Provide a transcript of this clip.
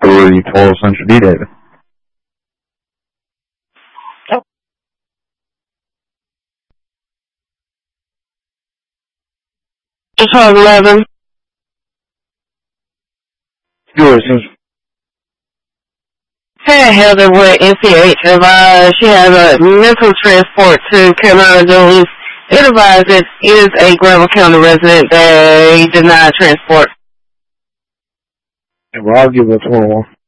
where you told Central D, David. Oh. It's 11. Yours. Hey, Heather with NCH advised she has a mental transport to Carolina Jones. It advised it is a Granville County resident. They denied transport. Well, I'll give it a 12.